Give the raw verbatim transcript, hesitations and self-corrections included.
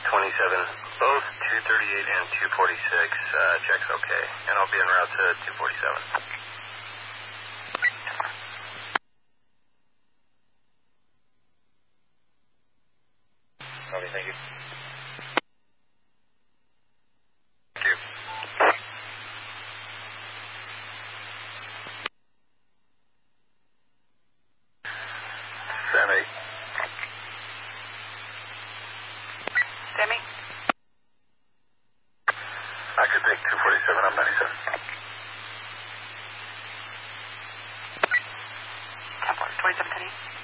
twenty-seven, both two thirty-eight and two forty-six, uh, checks okay. And I'll be en route to two forty-seven. Okay, thank you. Thank you. Sammy. Sammy? I could take two forty-seven, I'm ninety-seven. twenty-seven ten.